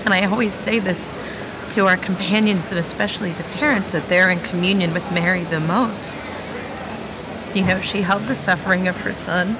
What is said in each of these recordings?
And I always say this to our companions and especially the parents, that they're in communion with Mary the most. You know, she held the suffering of her son.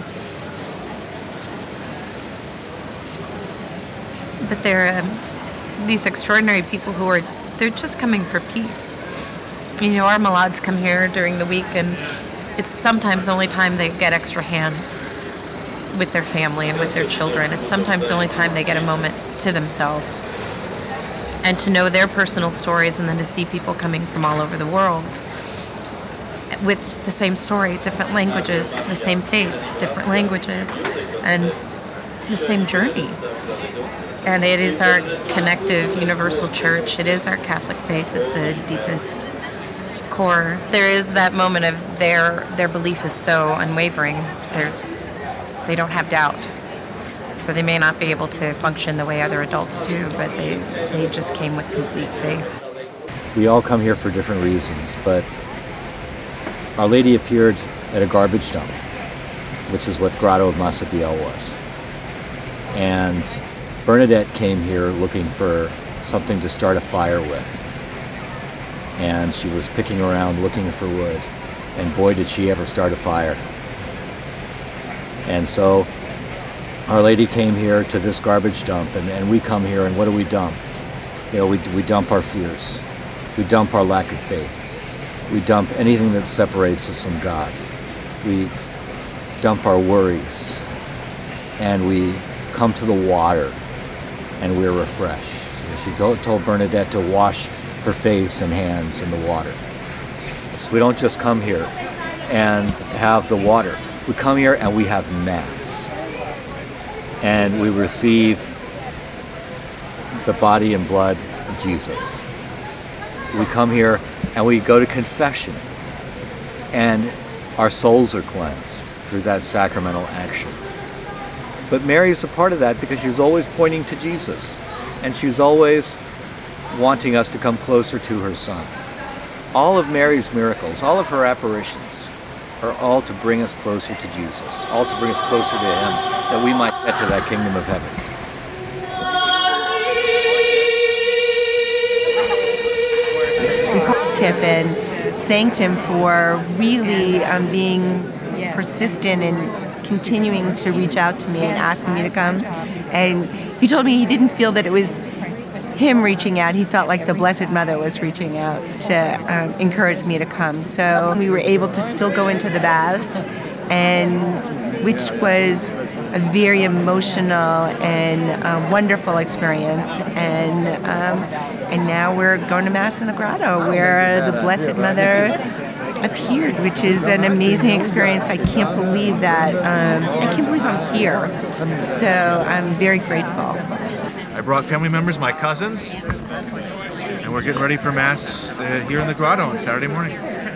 But they're these extraordinary people they're just coming for peace. You know, our Malads come here during the week, and it's sometimes the only time they get extra hands with their family and with their children. It's sometimes the only time they get a moment to themselves. And to know their personal stories, and then to see people coming from all over the world with the same story, different languages, the same faith, different languages, and the same journey. And it is our connective universal church. It is our Catholic faith at the deepest core. There is that moment of their belief is so unwavering. They don't have doubt. So they may not be able to function the way other adults do, but they just came with complete faith. We all come here for different reasons, but Our Lady appeared at a garbage dump, which is what Grotto of Massabielle was. And Bernadette came here looking for something to start a fire with. And she was picking around looking for wood, and boy did she ever start a fire. And so Our Lady came here to this garbage dump, and we come here, and what do we dump? You know, we dump our fears. We dump our lack of faith. We dump anything that separates us from God. We dump our worries. And we come to the water, and we're refreshed. So she told Bernadette to wash her face and hands in the water. So we don't just come here and have the water. We come here and we have Mass. And we receive the body and blood of Jesus. We come here and we go to confession, and our souls are cleansed through that sacramental action. But Mary is a part of that because she's always pointing to Jesus, and she's always wanting us to come closer to her Son. All of Mary's miracles, all of her apparitions, are all to bring us closer to Jesus, all to bring us closer to Him, that we might get to that kingdom of heaven. We called Kip and thanked him for really being persistent and continuing to reach out to me and asking me to come. And he told me he didn't feel that it was him reaching out. He felt like the Blessed Mother was reaching out to encourage me to come. So we were able to still go into the baths, and which was a very emotional and wonderful experience. And now we're going to Mass in the grotto, where the Blessed Mother appeared, which is an amazing experience. I can't believe that. I can't believe I'm here. So I'm very grateful. I brought family members, my cousins, and we're getting ready for Mass here in the grotto on Saturday morning.